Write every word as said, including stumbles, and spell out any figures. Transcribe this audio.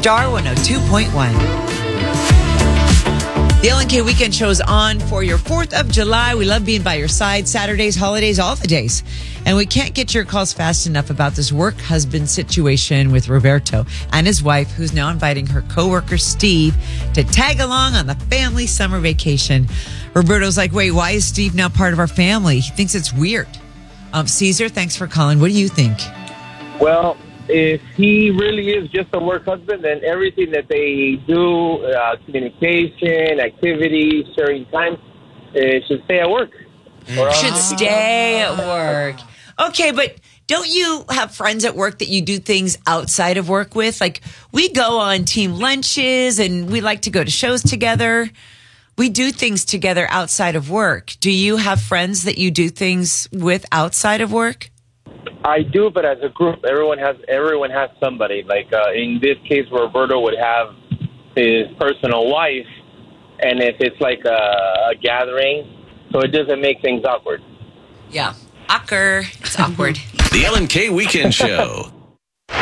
Star one oh two point one. The L N K Weekend Show is on for your fourth of July. We love being by your side. Saturdays, holidays, all the days. And we can't get your calls fast enough about this work husband situation with Roberto and his wife, who's now inviting her coworker, Steve, to tag along on the family summer vacation. Roberto's like, wait, why is Steve now part of our family? He thinks it's weird. Um, Caesar, thanks for calling. What do you think? Well, if he really is just a work husband, then everything that they do, uh, communication, activities, sharing time, it should stay at work. Or should stay at work. Okay, but don't you have friends at work that you do things outside of work with? Like, we go on team lunches and we like to go to shows together. We do things together outside of work. Do you have friends that you do things with outside of work? I do, but as a group, everyone has everyone has somebody. Like uh, in this case, Roberto would have his personal wife, and if it's like a, a gathering, so it doesn't make things awkward. Yeah, awkward. It's awkward. The L N K Weekend Show.